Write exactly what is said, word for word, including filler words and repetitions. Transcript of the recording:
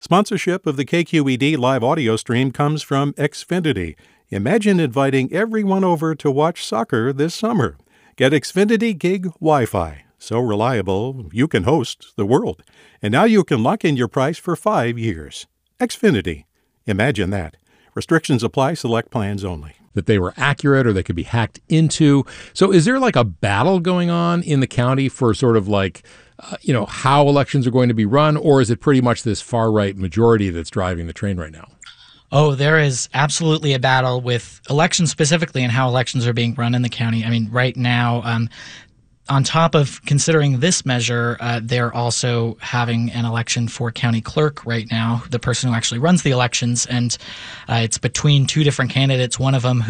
Sponsorship of the K Q E D live audio stream comes from Xfinity. Imagine inviting everyone over to watch soccer this summer. Get Xfinity Gig Wi-Fi. So reliable, you can host the world. And now you can lock in your price for five years. Xfinity. Imagine that. Restrictions apply. Select plans only. That they were accurate or they could be hacked into. So is there like a battle going on in the county for sort of like, uh, you know, how elections are going to be run? Or is it pretty much this far-right majority that's driving the train right now? Oh, there is absolutely a battle with elections specifically and how elections are being run in the county. I mean, right now, um, on top of considering this measure, uh, they're also having an election for county clerk right now, the person who actually runs the elections. And uh, it's between two different candidates, one of them